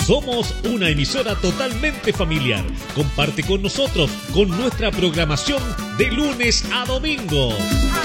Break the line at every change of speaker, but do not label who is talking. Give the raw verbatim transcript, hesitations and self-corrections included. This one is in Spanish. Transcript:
Somos una emisora totalmente familiar. Comparte con nosotros con nuestra programación de lunes a domingo.